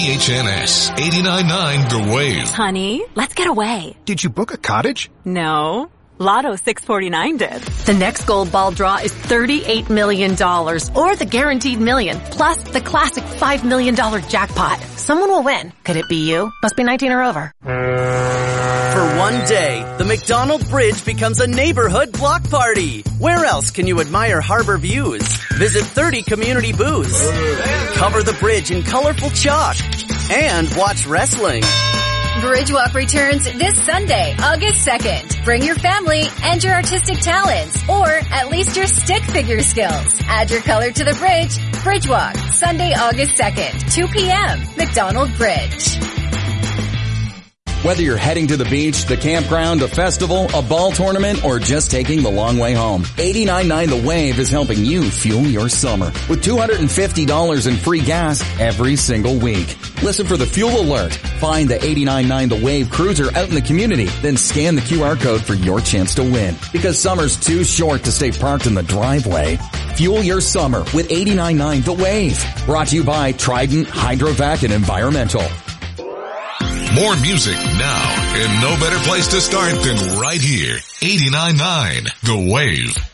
HNS 89.9 The Wave. Honey, let's get away. Did you book a cottage? No. Lotto 649 did. The next gold ball draw is $38 million, or the guaranteed million, plus the classic $5 million jackpot. Someone will win. Could it be you? Must be 19 or over. For one day, the McDonald Bridge becomes a neighborhood block party. Where else can you admire harbor views? Visit 30 community booths. Cover the bridge in colorful chalk. And watch wrestling. Bridgewalk returns this Sunday, August 2nd. Bring your family and your artistic talents, or at least your stick figure skills. Add your color to the bridge. Bridgewalk, Sunday, August 2nd, 2 p.m. McDonald Bridge. Whether you're heading to the beach, the campground, a festival, a ball tournament, or just taking the long way home, 89.9 The Wave is helping you fuel your summer with $250 in free gas every single week. Listen for the fuel alert. Find the 89.9 The Wave cruiser out in the community, then scan the QR code for your chance to win. Because summer's too short to stay parked in the driveway. Fuel your summer with 89.9 The Wave. Brought to you by Trident, Hydrovac, and Environmental. More music now, and no better place to start than right here. 89.9 The Wave.